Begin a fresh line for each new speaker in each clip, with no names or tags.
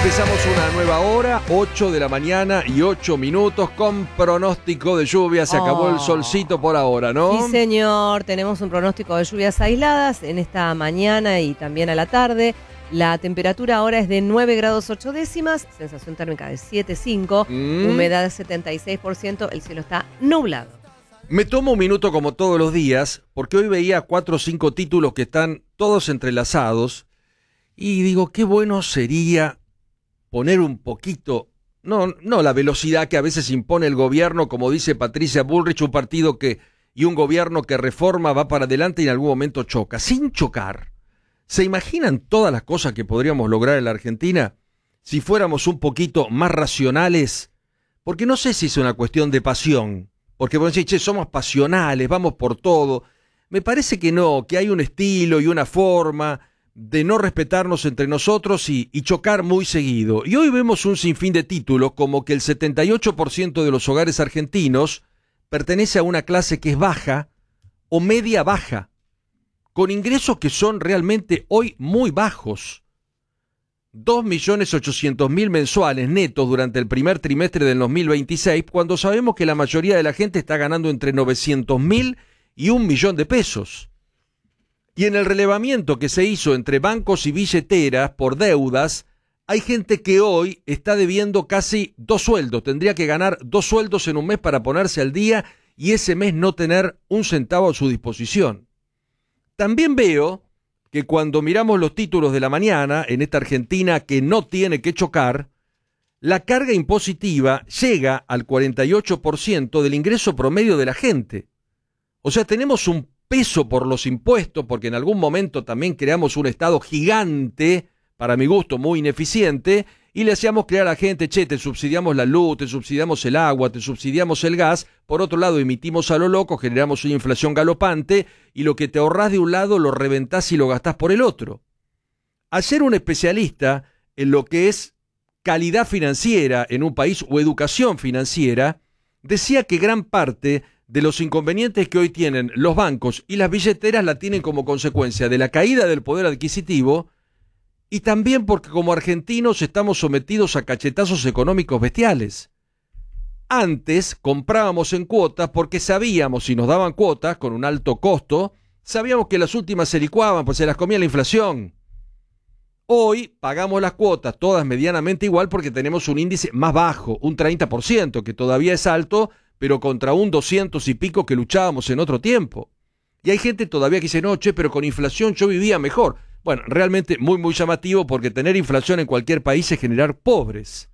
Empezamos una nueva hora, 8 de la mañana y 8 minutos con pronóstico de lluvia. Se acabó el solcito por ahora, ¿no?
Sí, señor. Tenemos un pronóstico de lluvias aisladas en esta mañana y también a la tarde. La temperatura ahora es de 9 grados 8 décimas, sensación térmica de 7,5, humedad 76%, el cielo está nublado.
Me tomo un minuto como todos los días, porque hoy veía 4 o 5 títulos que están todos entrelazados, y digo, qué bueno sería poner un poquito, no la velocidad que a veces impone el gobierno, como dice Patricia Bullrich, un partido y un gobierno que reforma, va para adelante y en algún momento choca, sin chocar. ¿Se imaginan todas las cosas que podríamos lograr en la Argentina si fuéramos un poquito más racionales? Porque no sé si es una cuestión de pasión, porque vos decís, che, somos pasionales, vamos por todo. Me parece que no, que hay un estilo y una forma de no respetarnos entre nosotros y chocar muy seguido. Y hoy vemos un sinfín de títulos, como que el 78% de los hogares argentinos pertenece a una clase que es baja o media baja, con ingresos que son realmente hoy muy bajos. 2.800.000 mensuales netos durante el primer trimestre del 2026, cuando sabemos que la mayoría de la gente está ganando entre 900.000 y 1 millón de pesos. Y en el relevamiento que se hizo entre bancos y billeteras por deudas, hay gente que hoy está debiendo casi 2 sueldos. Tendría que ganar 2 sueldos en un mes para ponerse al día y ese mes no tener un centavo a su disposición. También veo que cuando miramos los títulos de la mañana en esta Argentina que no tiene que chocar, la carga impositiva llega al 48% del ingreso promedio de la gente. O sea, tenemos un peso por los impuestos, porque en algún momento también creamos un Estado gigante, para mi gusto muy ineficiente, y le hacíamos creer a la gente, che, te subsidiamos la luz, te subsidiamos el agua, te subsidiamos el gas, por otro lado emitimos a lo loco, generamos una inflación galopante, y lo que te ahorrás de un lado lo reventás y lo gastás por el otro. Ayer un especialista en lo que es calidad financiera en un país o educación financiera, decía que gran parte de los inconvenientes que hoy tienen los bancos y las billeteras la tienen como consecuencia de la caída del poder adquisitivo y también porque como argentinos estamos sometidos a cachetazos económicos bestiales. Antes comprábamos en cuotas porque sabíamos, si nos daban cuotas con un alto costo, sabíamos que las últimas se licuaban, pues se las comía la inflación. Hoy pagamos las cuotas todas medianamente igual porque tenemos un índice más bajo, un 30%, que todavía es alto, pero contra un 200 y pico que luchábamos en otro tiempo. Y hay gente todavía que dice, no, che, pero con inflación yo vivía mejor. Bueno, realmente muy, muy llamativo porque tener inflación en cualquier país es generar pobres.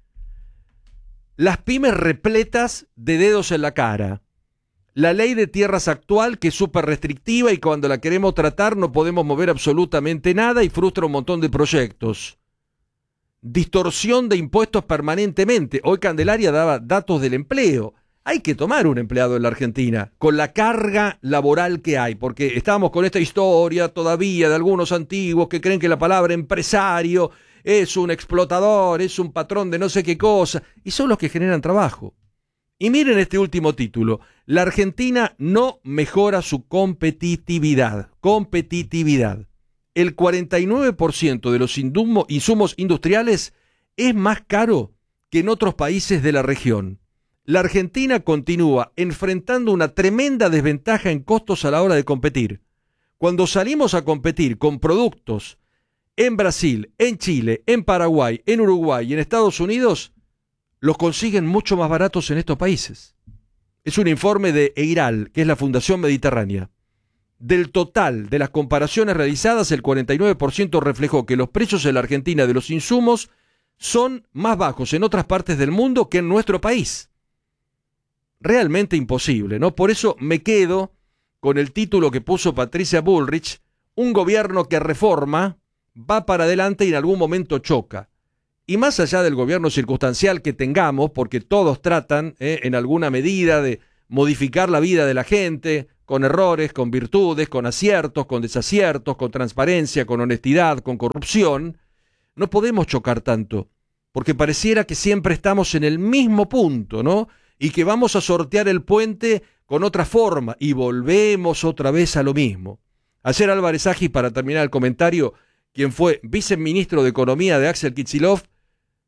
Las pymes repletas de dedos en la cara. La ley de tierras actual que es súper restrictiva y cuando la queremos tratar no podemos mover absolutamente nada y frustra un montón de proyectos. Distorsión de impuestos permanentemente. Hoy Candelaria daba datos del empleo. Hay que tomar un empleado en la Argentina, con la carga laboral que hay, porque estamos con esta historia todavía de algunos antiguos que creen que la palabra empresario es un explotador, es un patrón de no sé qué cosa, y son los que generan trabajo. Y miren este último título, la Argentina no mejora su competitividad. El 49% de los insumos industriales es más caro que en otros países de la región. La Argentina continúa enfrentando una tremenda desventaja en costos a la hora de competir. Cuando salimos a competir con productos en Brasil, en Chile, en Paraguay, en Uruguay y en Estados Unidos, los consiguen mucho más baratos en estos países. Es un informe de EIRAL, que es la Fundación Mediterránea. Del total de las comparaciones realizadas, el 49% reflejó que los precios en la Argentina de los insumos son más bajos en otras partes del mundo que en nuestro país. Realmente imposible, ¿no? Por eso me quedo con el título que puso Patricia Bullrich, un gobierno que reforma, va para adelante y en algún momento choca. Y más allá del gobierno circunstancial que tengamos, porque todos tratan en alguna medida de modificar la vida de la gente, con errores, con virtudes, con aciertos, con desaciertos, con transparencia, con honestidad, con corrupción, no podemos chocar tanto, porque pareciera que siempre estamos en el mismo punto, ¿no? Y que vamos a sortear el puente con otra forma y volvemos otra vez a lo mismo. Ayer Álvarez Agis, para terminar el comentario, quien fue viceministro de Economía de Axel Kicillof,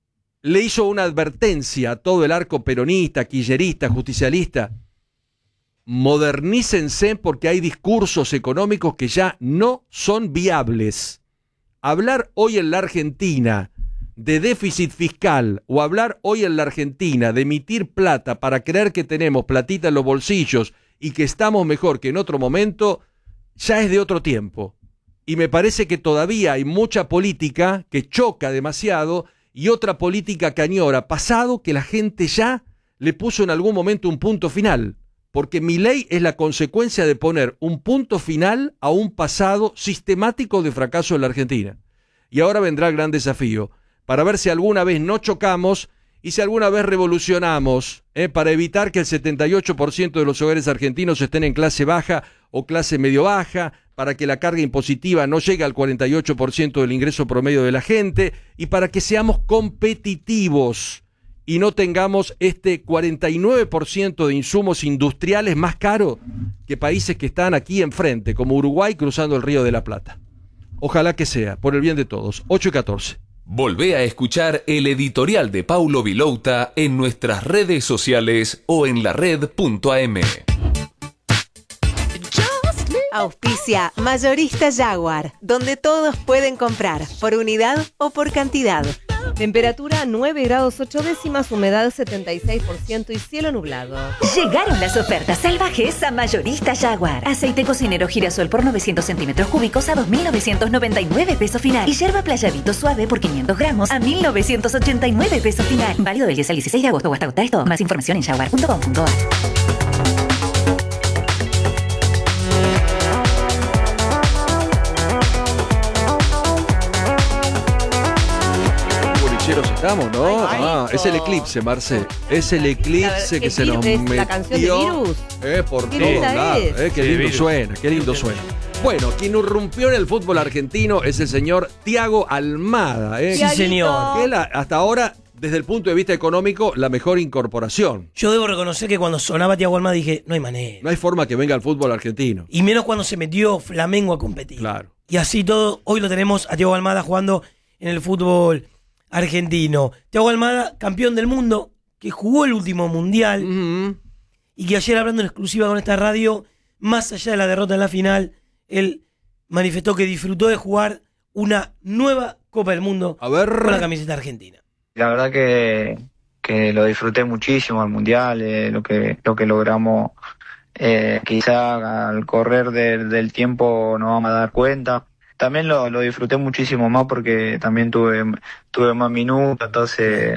le hizo una advertencia a todo el arco peronista, kirchnerista, justicialista. Modernícense porque hay discursos económicos que ya no son viables. Hablar hoy en la Argentina de déficit fiscal o hablar hoy en la Argentina de emitir plata para creer que tenemos platita en los bolsillos y que estamos mejor que en otro momento, ya es de otro tiempo. Y me parece que todavía hay mucha política que choca demasiado y otra política que añora pasado que la gente ya le puso en algún momento un punto final. Porque Milei es la consecuencia de poner un punto final a un pasado sistemático de fracaso en la Argentina. Y ahora vendrá el gran desafío, para ver si alguna vez no chocamos y si alguna vez revolucionamos, para evitar que el 78% de los hogares argentinos estén en clase baja o clase medio baja, para que la carga impositiva no llegue al 48% del ingreso promedio de la gente y para que seamos competitivos y no tengamos este 49% de insumos industriales más caro que países que están aquí enfrente, como Uruguay cruzando el Río de la Plata. Ojalá que sea, por el bien de todos. 8:14.
Volvé a escuchar el editorial de Paulo Vilouta en nuestras redes sociales o en lared.am.
Auspicia Mayorista Jaguar, donde todos pueden comprar, por unidad o por cantidad.
Temperatura 9 grados 8 décimas, humedad 76% y cielo nublado.
Llegaron las ofertas salvajes a Mayorista Jaguar. Aceite cocinero girasol por 900 centímetros cúbicos a 2.999 pesos final. Y yerba playadito suave por 500 gramos a 1.989 pesos final. Válido del 10 al 16 de agosto o hasta agotar esto. Más información en jaguar.com.ar.
Estamos, ¿no? Es el eclipse, Marce. Es el eclipse que se nos metió.
¿La canción de Virus?
Por todos lados. Qué lindo suena, qué lindo suena. Bueno, quien irrumpió en el fútbol argentino es el señor Thiago Almada.
Sí, señor.
Que él, hasta ahora, desde el punto de vista económico, la mejor incorporación.
Yo debo reconocer que cuando sonaba Thiago Almada dije, no hay manera.
No hay forma que venga al fútbol argentino.
Y menos cuando se metió Flamengo a competir.
Claro.
Y así todo, hoy lo tenemos a Thiago Almada jugando en el fútbol argentino. Thiago Almada, campeón del mundo, que jugó el último mundial y que ayer, hablando en exclusiva con esta radio, más allá de la derrota en la final, él manifestó que disfrutó de jugar una nueva Copa del Mundo con la camiseta argentina.
La verdad que lo disfruté muchísimo el mundial, lo que logramos, quizá al correr del tiempo nos vamos a dar cuenta. También lo disfruté muchísimo más porque también tuve más minutos, entonces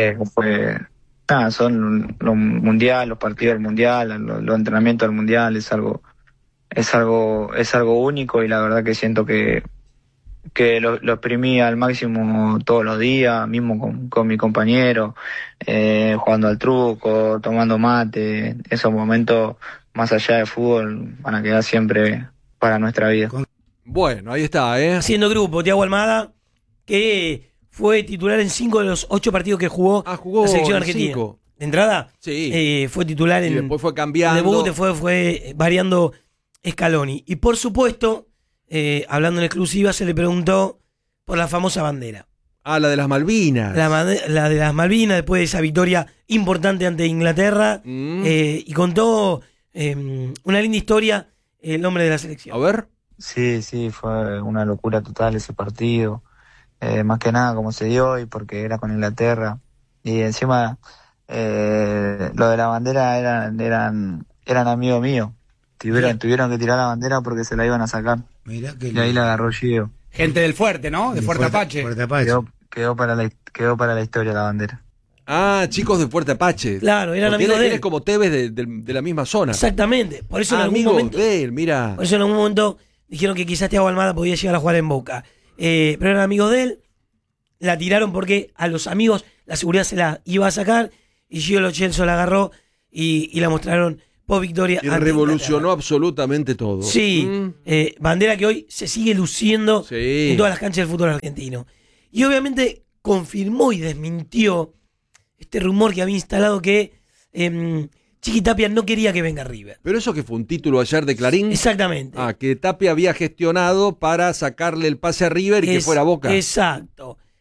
son los mundiales, los partidos del mundial, los entrenamientos del mundial, es algo único y la verdad que siento que lo exprimí al máximo todos los días, mismo con mi compañero, jugando al truco, tomando mate. Esos momentos más allá de fútbol van a quedar siempre para nuestra vida.
Bueno, ahí está,
Haciendo grupo, Thiago Almada, que fue titular en 5 de los 8 partidos que jugó la selección argentina.
5.
De entrada,
sí.
Fue titular
y después fue cambiando.
Debut, fue variando Scaloni. Y por supuesto, hablando en exclusiva, se le preguntó por la famosa bandera.
Ah, la de las Malvinas.
La de las Malvinas, después de esa victoria importante ante Inglaterra. Y contó una linda historia el hombre de la selección.
A ver.
Sí, fue una locura total ese partido, más que nada como se dio y porque era con Inglaterra y encima lo de la bandera eran amigos míos, tuvieron que tirar la bandera porque se la iban a sacar.
Mirá que
y ahí la agarró Gio.
Gente del Fuerte, ¿no? De Fuerte Apache.
Quedó para la historia la bandera.
Ah, chicos de Fuerte Apache.
Claro, eran amigos de él.
Él es como Tevez de la misma zona.
Exactamente, por eso en algún
amigos
momento
de él, mira.
Por eso en algún momento dijeron que quizás Thiago Almada podía llegar a jugar en Boca. Pero eran amigos de él, la tiraron porque a los amigos la seguridad se la iba a sacar y Gio Lo Celso la agarró y la mostraron por victoria.
Y revolucionó absolutamente todo.
Sí, bandera que hoy se sigue luciendo en todas las canchas del fútbol argentino. Y obviamente confirmó y desmintió este rumor que había instalado que Chiqui Tapia no quería que venga River.
Pero eso que fue un título ayer de Clarín.
Exactamente.
Que Tapia había gestionado para sacarle el pase a River y que fuera Boca.
Exacto.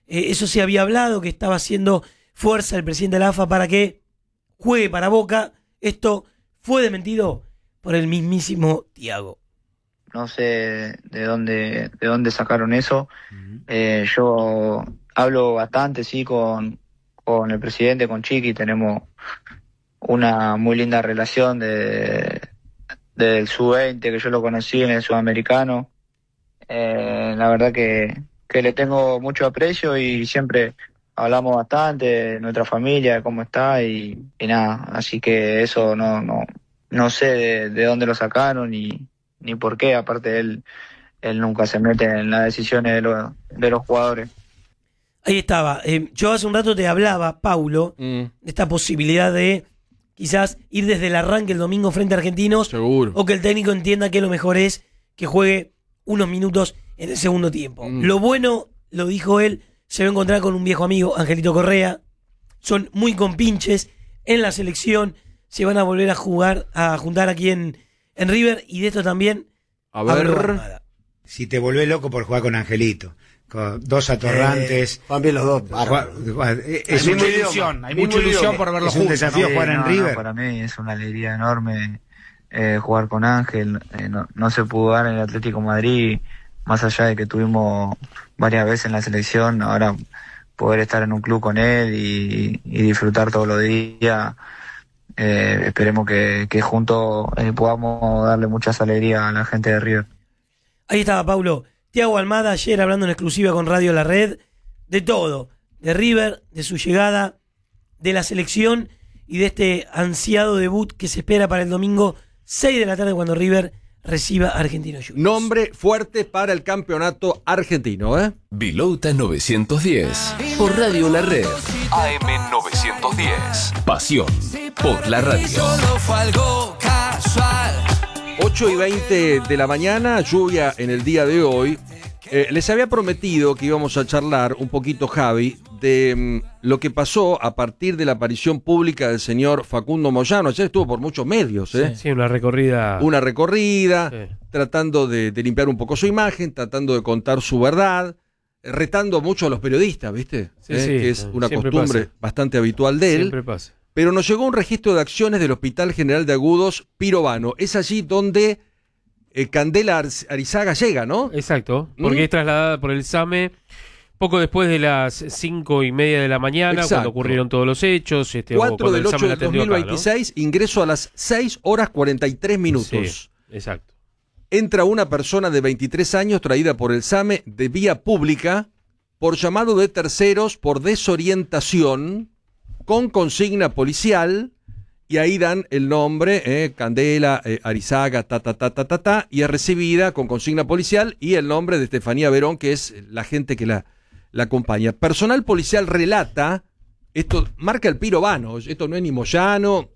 eso se había hablado, que estaba haciendo fuerza el presidente de la AFA para que juegue para Boca. Esto fue desmentido por el mismísimo Thiago.
No sé de dónde sacaron eso. Yo hablo bastante, sí, con el presidente, con Chiqui, tenemos una muy linda relación del sub-20, que yo lo conocí en el sudamericano. La verdad que le tengo mucho aprecio y siempre hablamos bastante de nuestra familia, de cómo está y nada, así que eso no sé de dónde lo sacaron ni por qué, aparte él nunca se mete en las decisiones de los jugadores.
Ahí estaba. Yo hace un rato te hablaba, Paulo, de esta posibilidad de quizás ir desde el arranque el domingo frente a Argentinos.
Seguro.
O que el técnico entienda que lo mejor es que juegue unos minutos en el segundo tiempo. Lo bueno, lo dijo él, se va a encontrar con un viejo amigo, Angelito Correa. Son muy compinches en la selección. Se van a volver a juntar aquí en River. Y de esto también
a ver.
Si te volvés loco por jugar con Angelito. Con dos atorrantes.
Van bien los dos.
Es
Hay
mucha
ilusión. Hay
mucha
ilusión por verlos juntos.
Es un desafío jugar en River.
Para mí es una alegría enorme jugar con Ángel. No se pudo dar en el Atlético Madrid, más allá de que tuvimos varias veces en la selección. Ahora poder estar en un club con él y disfrutar todos los días. Esperemos que juntos podamos darle muchas alegrías a la gente de River.
Ahí estaba, Paulo. Thiago Almada ayer hablando en exclusiva con Radio La Red de todo, de River, de su llegada, de la selección y de este ansiado debut que se espera para el domingo 6 de la tarde cuando River reciba a Argentinos Juniors.
Nombre fuerte para el campeonato argentino, ¿eh?
Vilouta 910 por Radio La Red. AM 910. Pasión por la radio.
8:20 de la mañana, lluvia en el día de hoy. Les había prometido que íbamos a charlar un poquito, Javi, de lo que pasó a partir de la aparición pública del señor Facundo Moyano. Ayer estuvo por muchos medios, ¿eh?
Sí, una recorrida.
Sí. Tratando de limpiar un poco su imagen, tratando de contar su verdad, retando mucho a los periodistas, ¿viste?
Sí,
que es una costumbre
pasa.
bastante habitual de él.
Siempre pasa.
Pero nos llegó un registro de acciones del Hospital General de Agudos Pirovano. Es allí donde Candela Arizaga llega, ¿no?
Exacto, porque es trasladada por el SAME poco después de las 5:30 de la mañana.
Exacto.
Cuando ocurrieron todos los hechos.
4 del 8
la
del
atendió
2026, acá, ¿no? Ingreso a las 6:43.
Sí, exacto.
Entra una persona de 23 años traída por el SAME de vía pública por llamado de terceros por desorientación con consigna policial, y ahí dan el nombre, Candela Arizaga, y es recibida con consigna policial y el nombre de Estefanía Verón, que es la gente que la acompaña. Personal policial relata, esto marca el Pirovano, esto no es ni Moyano,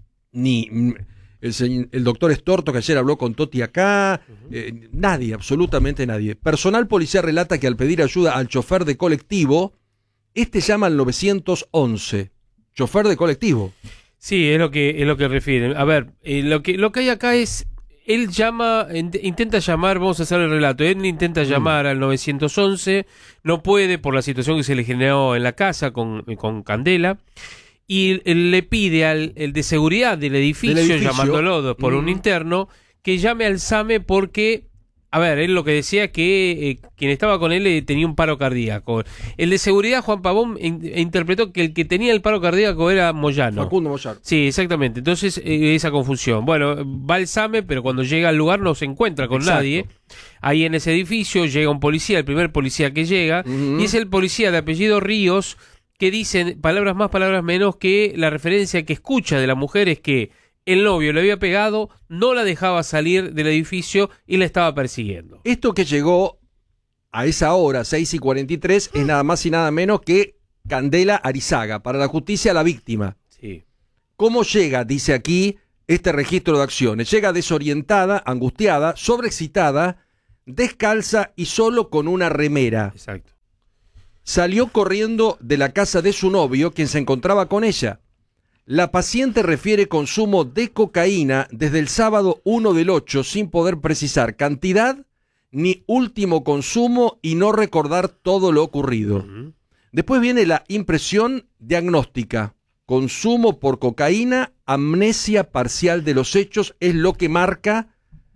ni el doctor Estorto, que ayer habló con Totti acá, nadie, absolutamente nadie. Personal policial relata que al pedir ayuda al chofer de colectivo, este llama al 911. Chofer de colectivo.
Sí, es lo que refieren. A ver, lo que hay acá es, él intenta llamar, vamos a hacer el relato, él intenta llamar al 911, no puede por la situación que se le generó en la casa con Candela, y él le pide el de seguridad del edificio, llamándolo por un interno, que llame al SAME porque... A ver, él lo que decía es que quien estaba con él tenía un paro cardíaco. El de seguridad, Juan Pavón, interpretó que el que tenía el paro cardíaco era Moyano.
Facundo Moyano.
Sí, exactamente. Entonces, esa confusión. Bueno, va al SAME, pero cuando llega al lugar no se encuentra con nadie. Ahí en ese edificio llega un policía, el primer policía que llega, y es el policía de apellido Ríos, que dice, palabras más, palabras menos, que la referencia que escucha de la mujer es que el novio le había pegado, no la dejaba salir del edificio y la estaba persiguiendo.
Esto que llegó a esa hora, 6:43, es nada más y nada menos que Candela Arizaga, para la justicia a la víctima.
Sí.
¿Cómo llega, dice aquí, este registro de acciones? Llega desorientada, angustiada, sobreexcitada, descalza y solo con una remera.
Exacto.
Salió corriendo de la casa de su novio, quien se encontraba con ella. La paciente refiere consumo de cocaína desde el sábado 1 del 8 sin poder precisar cantidad ni último consumo y no recordar todo lo ocurrido. Después viene la impresión diagnóstica. Consumo por cocaína, amnesia parcial de los hechos, es lo que marca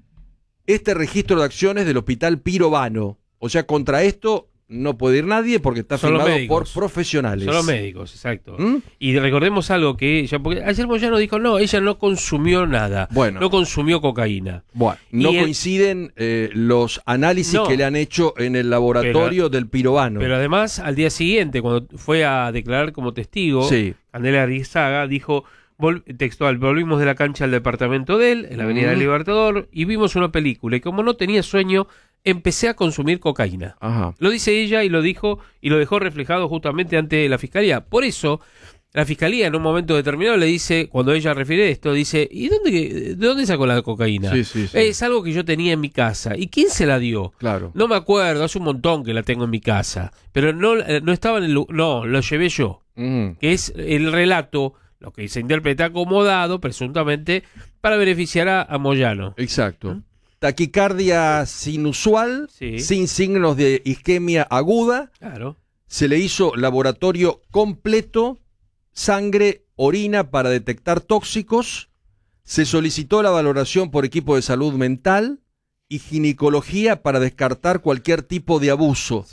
este registro de acciones del Hospital Pirovano. O sea, contra esto no puede ir nadie porque está firmado por profesionales.
Son los médicos, exacto. Y recordemos algo que ella, porque ayer Moyano dijo, no, ella no consumió nada.
Bueno.
No consumió cocaína.
Bueno, no coinciden los análisis que le han hecho en el laboratorio del Pirovano.
Pero además, al día siguiente, cuando fue a declarar como testigo, Candela Arizaga dijo, textual, volvimos de la cancha al departamento de él, en la Avenida del Libertador, y vimos una película. Y como no tenía sueño, empecé a consumir cocaína.
Ajá.
Lo dice ella y lo dijo y lo dejó reflejado justamente ante la fiscalía. Por eso, la fiscalía en un momento determinado le dice, cuando ella refiere esto, dice, ¿y de dónde sacó la cocaína?
Sí.
Es algo que yo tenía en mi casa. ¿Y quién se la dio?
Claro.
No me acuerdo, hace un montón que la tengo en mi casa. Pero no estaba en el lugar, no, lo llevé yo. Que es el relato, lo que se interpreta acomodado, presuntamente, para beneficiar a Moyano.
Exacto. Taquicardia sinusual, sin signos de isquemia aguda.
Claro.
Se le hizo laboratorio completo, sangre, orina para detectar tóxicos. Se solicitó la valoración por equipo de salud mental y ginecología para descartar cualquier tipo de abuso.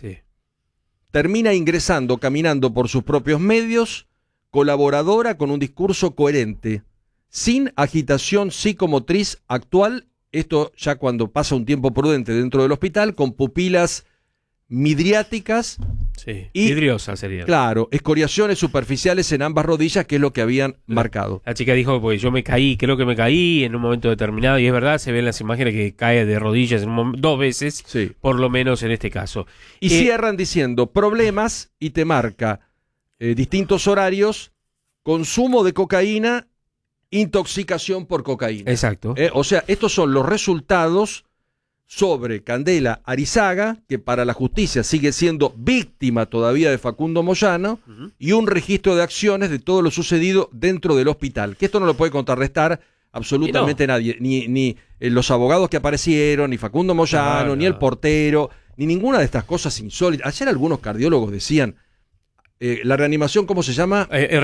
Termina ingresando, caminando por sus propios medios, colaboradora con un discurso coherente, sin agitación psicomotriz actual. Esto ya cuando pasa un tiempo prudente dentro del hospital, con pupilas midriáticas. Y
vidriosa sería.
Claro, escoriaciones superficiales en ambas rodillas, que es lo que habían marcado.
La chica dijo, pues yo creo que me caí en un momento determinado, y es verdad, se ven las imágenes que cae de rodillas dos veces, por lo menos en este caso.
Y cierran diciendo, problemas, y te marca distintos horarios, consumo de cocaína, intoxicación por cocaína.
Exacto.
O sea, estos son los resultados sobre Candela Arizaga, que para la justicia sigue siendo víctima todavía de Facundo Moyano, y un registro de acciones de todo lo sucedido dentro del hospital. Que esto no lo puede contrarrestar absolutamente nadie, ni los abogados que aparecieron, ni Facundo Moyano, ni el portero, ni ninguna de estas cosas insólitas. Ayer algunos cardiólogos decían, la reanimación, ¿cómo se llama?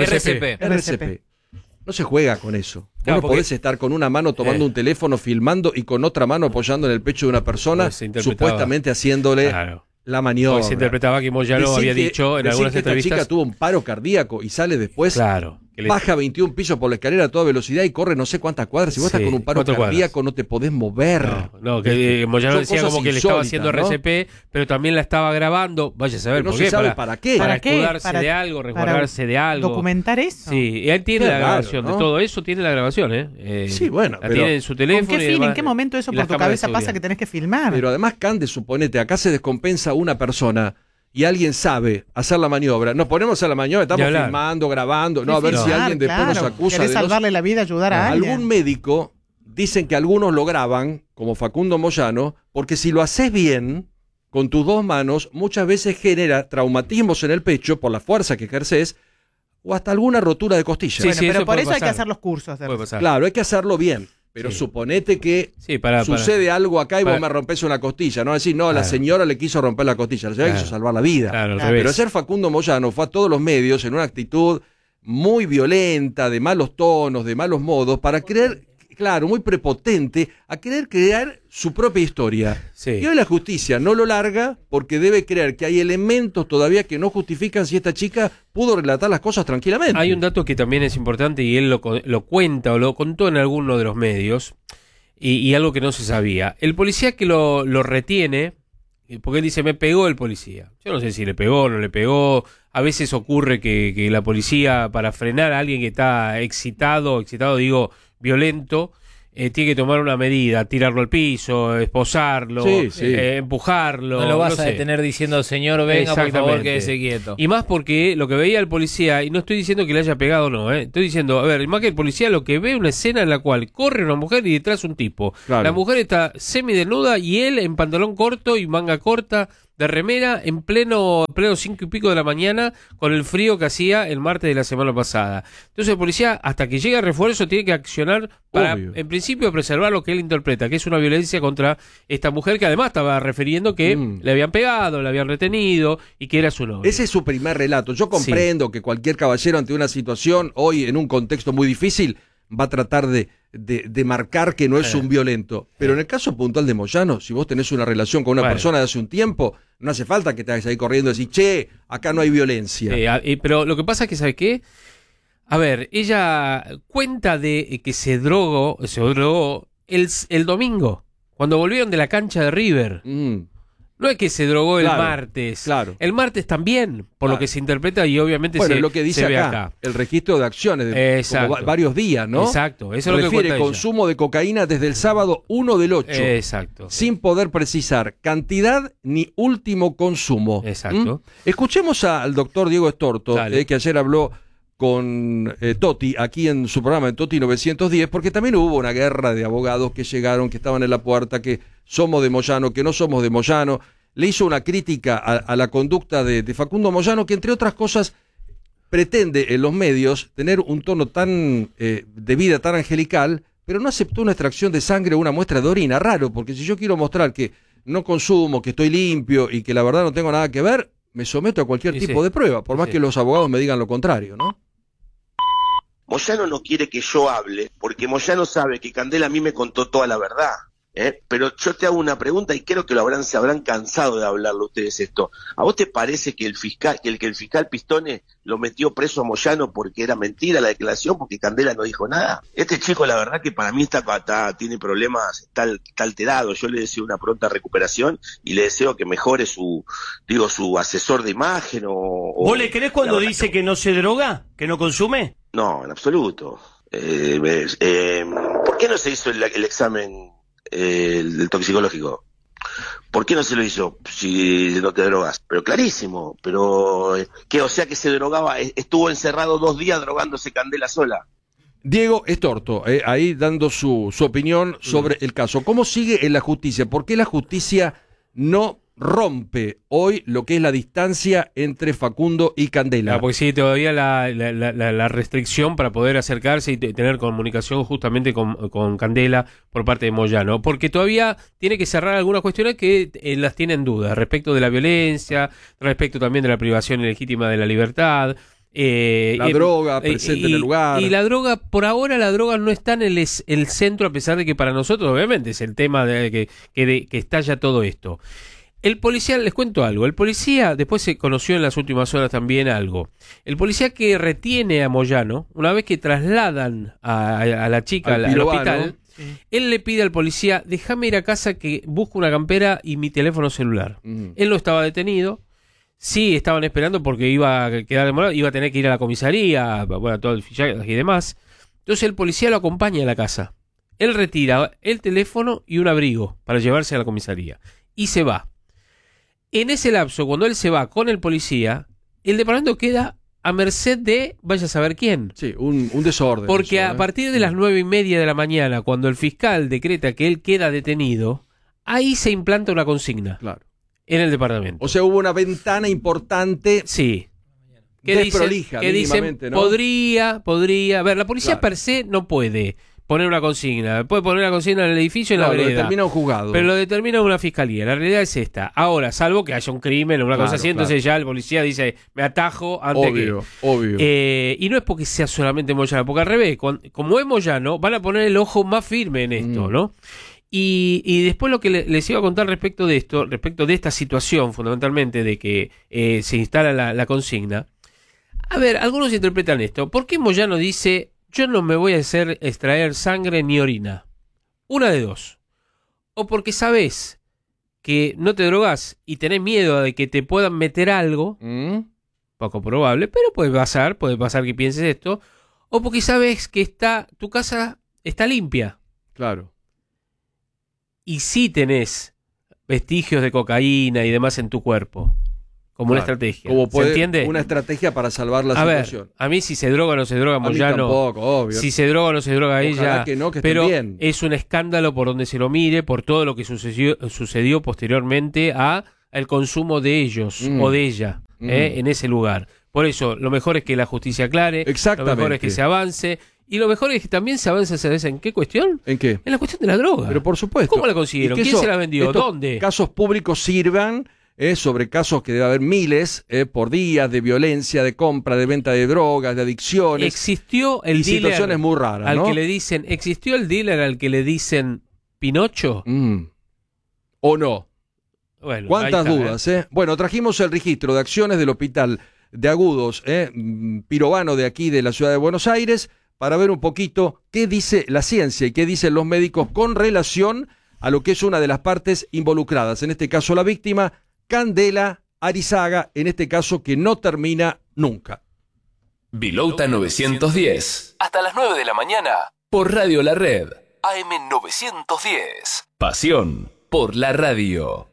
RCP. No se juega con eso.
Claro,
no podés estar con una mano tomando un teléfono, filmando, y con otra mano apoyando en el pecho de una persona, supuestamente haciéndole la maniobra.
Se interpretaba que Moyano había dicho en algunas entrevistas.
Esta chica tuvo un paro cardíaco y sale después, baja 21 pisos por la escalera a toda velocidad y corre no sé cuántas cuadras. Si vos estás con un paro cardíaco, no te podés mover.
No, que Moyano decía como que le estaba haciendo RCP, pero también la estaba grabando. Vaya a saber por qué.
¿Para qué?
Para escudarse de algo, resguardarse de algo.
¿Documentar eso?
Sí, y él tiene la grabación de todo eso, tiene la grabación,
sí, bueno.
La tiene en su teléfono.
¿Con qué fin? ¿En qué momento eso por tu cabeza pasa que tenés que filmar?
Pero además, Cande, suponete, acá se descompensa una persona y alguien sabe hacer la maniobra. Nos ponemos a hacer la maniobra, estamos filmando, grabando, a ver si alguien después nos acusa
de salvarle la vida, ayudar a alguien.
Algún médico, dicen que algunos lo graban, como Facundo Moyano, porque si lo haces bien, con tus dos manos, muchas veces genera traumatismos en el pecho por la fuerza que ejerces, o hasta alguna rotura de costilla.
Pero por eso hay que hacer los cursos.
Claro, hay que hacerlo bien. Pero suponete que sucede algo acá y vos me rompés una costilla, ¿no? Decir, no, la señora le quiso romper la costilla, la señora quiso salvar la vida. Pero ayer Facundo Moyano fue a todos los medios en una actitud muy violenta, de malos tonos, de malos modos, para creer, muy prepotente, a querer crear su propia historia. Y hoy la justicia no lo larga porque debe creer que hay elementos todavía que no justifican si esta chica pudo relatar las cosas tranquilamente.
Hay un dato que también es importante y él lo cuenta o lo contó en alguno de los medios y algo que no se sabía. El policía que lo retiene, porque él dice, me pegó el policía. Yo no sé si le pegó o no le pegó. A veces ocurre que la policía, para frenar a alguien que está excitado digo, violento, tiene que tomar una medida, tirarlo al piso, esposarlo, empujarlo.
No lo vas a detener diciendo, señor, venga, por favor, quédese quieto.
Y más porque lo que veía el policía, y no estoy diciendo que le haya pegado o no, estoy diciendo, a ver, más que el policía lo que ve una escena en la cual corre una mujer y detrás un tipo. La mujer está semidesnuda y él en pantalón corto y manga corta, de remera en pleno 5 y pico de la mañana con el frío que hacía el martes de la semana pasada. Entonces el policía, hasta que llegue el refuerzo, tiene que accionar para, en principio, preservar lo que él interpreta, que es una violencia contra esta mujer que además estaba refiriendo que le habían pegado, le habían retenido y que era su novia.
Ese es su primer relato. Yo comprendo que cualquier caballero ante una situación, hoy en un contexto muy difícil, va a tratar de marcar que no es un violento. Pero en el caso puntual de Moyano, si vos tenés una relación con una persona de hace un tiempo, no hace falta que te vayas ahí corriendo y decir, che, acá no hay violencia.
Pero lo que pasa es que, ¿sabe qué? A ver, ella cuenta de que se drogó el domingo, cuando volvieron de la cancha de River. No es que se drogó el martes. Claro. El martes también, por lo que se interpreta y obviamente
es lo que dice
se ve
acá. El registro de acciones de como varios días, ¿no?
Exacto. Eso es lo que
refiere consumo de cocaína desde el sábado 1 del 8.
Exacto.
Sin poder precisar cantidad ni último consumo.
Exacto.
Escuchemos al doctor Diego Estorto, que ayer habló con Toti, aquí en su programa en Toti 910, porque también hubo una guerra de abogados que llegaron, que estaban en la puerta, que somos de Moyano, que no somos de Moyano. Le hizo una crítica a la conducta de Facundo Moyano, que entre otras cosas pretende en los medios tener un tono tan de vida tan angelical, pero no aceptó una extracción de sangre o una muestra de orina. Raro, porque si yo quiero mostrar que no consumo, que estoy limpio y que la verdad no tengo nada que ver, me someto a cualquier tipo de prueba, por más que los abogados me digan lo contrario, ¿no?
Moyano no quiere que yo hable, porque Moyano sabe que Candela a mí me contó toda la verdad. Pero yo te hago una pregunta y creo que se habrán cansado de hablarlo ustedes esto. ¿A vos te parece que el fiscal Pistone lo metió preso a Moyano porque era mentira la declaración, porque Candela no dijo nada? Este chico, la verdad que para mí tiene problemas, está alterado. Yo le deseo una pronta recuperación y le deseo que mejore su asesor de imagen
¿Vos le creés cuando dice que no se droga, que no consume?
No, en absoluto. ¿Por qué no se hizo el examen del toxicológico? ¿Por qué no se lo hizo si no te drogas? Pero clarísimo, pero o sea que se drogaba, estuvo encerrado 2 días drogándose Candela sola.
Diego Estorto, ahí dando su opinión sobre el caso. ¿Cómo sigue en la justicia? ¿Por qué la justicia no rompe hoy lo que es la distancia entre Facundo y Candela?
Porque sí, todavía la restricción para poder acercarse y tener comunicación justamente con Candela por parte de Moyano, porque todavía tiene que cerrar algunas cuestiones que las tiene en duda, respecto de la violencia, respecto también de la privación ilegítima de la libertad.
La droga presente en el lugar.
Y la droga, por ahora la droga no está en el centro, a pesar de que para nosotros obviamente es el tema de que estalla todo esto. El policía, les cuento algo, el policía, después se conoció en las últimas horas también algo. El policía que retiene a Moyano, una vez que trasladan a la chica al hospital, él le pide al policía, déjame ir a casa que busco una campera y mi teléfono celular. Él no estaba detenido, sí estaban esperando porque iba a quedar demorado, iba a tener que ir a la comisaría, bueno, todo el fichaje y demás. Entonces el policía lo acompaña a la casa. Él retira el teléfono y un abrigo para llevarse a la comisaría y se va. En ese lapso, cuando él se va con el policía, el departamento queda a merced de vaya a saber quién.
Sí, un desorden.
Porque a partir de las 9:30 de la mañana, cuando el fiscal decreta que él queda detenido, ahí se implanta una consigna.
Claro.
En el departamento.
O sea, hubo una ventana importante.
Sí.
Desprolija,
que dicen, ¿no? Podría. A ver, la policía per se no puede poner una consigna. Puede poner una consigna en el edificio, en la vereda.
Lo determina un juzgado.
Pero lo determina una fiscalía. La realidad es esta. Ahora, salvo que haya un crimen o una cosa así, entonces ya el policía dice, me atajo antes
Obvio.
Y no es porque sea solamente Moyano, porque al revés, como es Moyano, van a poner el ojo más firme en esto, ¿no? Y después lo que les iba a contar respecto de esto, respecto de esta situación, fundamentalmente, de que se instala la consigna. A ver, algunos interpretan esto. ¿Por qué Moyano dice, yo no me voy a hacer extraer sangre ni orina? Una de dos. O porque sabes que no te drogas y tenés miedo de que te puedan meter algo, poco probable, pero puede pasar que pienses esto. O porque sabes que tu casa está limpia.
Claro.
Y sí tenés vestigios de cocaína y demás en tu cuerpo. Como una estrategia. ¿Se entiende?
Una estrategia para salvar la situación.
A mí si se droga o no se droga Moyano.
Tampoco, obvio.
Si se droga o no se droga ella.
Que no, que
pero
esté bien.
Es un escándalo por donde se lo mire, por todo lo que sucedió posteriormente a el consumo de ellos o de ella en ese lugar. Por eso, lo mejor es que la justicia aclare, lo mejor es que se avance, y lo mejor es que también se avance, ¿sabes en qué cuestión?
¿En qué?
En la cuestión de la droga.
Pero por supuesto.
¿Cómo la consiguieron? ¿Quién se la vendió? ¿Dónde?
Casos públicos sirvan sobre casos que debe haber miles por día de violencia, de compra, de venta de drogas, de adicciones.
Existió el dealer
situaciones muy raras,
al
¿no?
que le dicen, ¿existió el dealer al que le dicen Pinocho?
¿O no?
Bueno,
¿cuántas dudas? Bueno, trajimos el registro de acciones del Hospital de Agudos Pirovano de aquí de la ciudad de Buenos Aires para ver un poquito qué dice la ciencia y qué dicen los médicos con relación a lo que es una de las partes involucradas, en este caso la víctima, Candela Arizaga, en este caso que no termina nunca.
Vilouta 910. Hasta las 9 de la mañana. Por Radio La Red. AM 910. Pasión por la radio.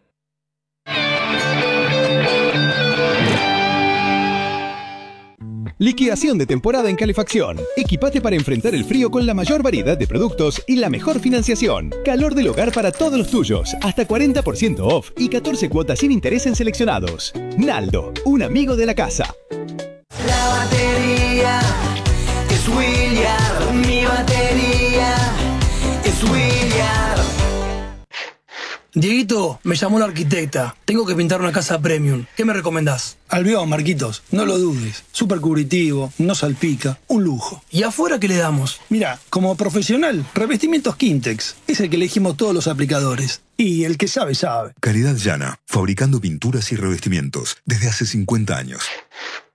Liquidación de temporada en calefacción. Equipate para enfrentar el frío con la mayor variedad de productos y la mejor financiación. Calor del hogar para todos los tuyos. Hasta 40% off y 14 cuotas sin interés en seleccionados. Naldo, un amigo de la casa.
La batería es William. Mi batería es William.
Dieguito, me llamó la arquitecta. Tengo que pintar una casa premium. ¿Qué me recomendás? Albión, Marquitos. No lo dudes. Súper cubritivo, no salpica. Un lujo. ¿Y afuera qué le damos? Mira, como profesional, revestimientos Quintex. Es el que elegimos todos los aplicadores. Y el que sabe, sabe.
Calidad Llana. Fabricando pinturas y revestimientos desde hace 50 años.